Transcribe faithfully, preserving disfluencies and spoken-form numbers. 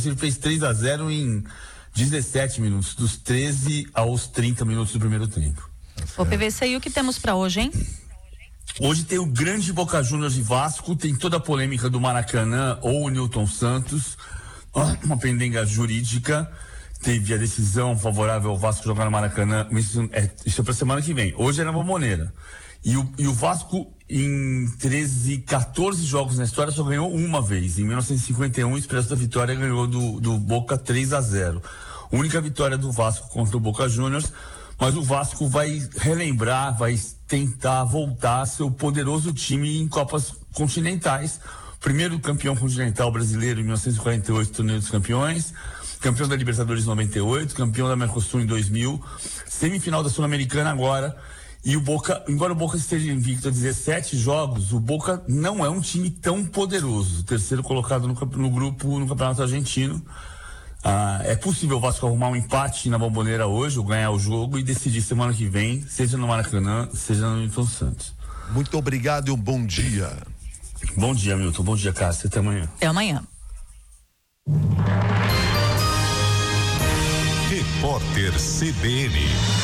Cruzeiro fez três a zero em dezessete minutos, dos treze aos trinta minutos do primeiro tempo. Ô P V C, e o que temos pra hoje, hein? Hoje tem o grande Boca Juniors de Vasco, tem toda a polêmica do Maracanã ou o Newton Santos, uma pendenga jurídica, teve a decisão favorável ao Vasco jogar no Maracanã, isso é, isso é pra semana que vem. Hoje é na Bombonera. E o, e o Vasco, em treze, quatorze jogos na história, só ganhou uma vez. Em mil novecentos e cinquenta e um, o Expresso da Vitória ganhou do, do Boca três a zero. Única vitória do Vasco contra o Boca Juniors, mas o Vasco vai relembrar, vai tentar voltar a seu poderoso time em Copas Continentais. Primeiro campeão continental brasileiro em mil novecentos e quarenta e oito, Torneio dos Campeões, campeão da Libertadores em noventa e oito, campeão da Mercosul em dois mil, semifinal da Sul-Americana agora. E o Boca, embora o Boca esteja invicto a dezessete jogos, o Boca não é um time tão poderoso. Terceiro colocado no, no grupo no Campeonato Argentino. Ah, é possível o Vasco arrumar um empate na Bombonera hoje, ou ganhar o jogo e decidir semana que vem, seja no Maracanã, seja no Newton Santos. Muito obrigado e um bom dia. Bom dia, Milton. Bom dia, Cássio. Até amanhã. Até amanhã. Repórter C B N.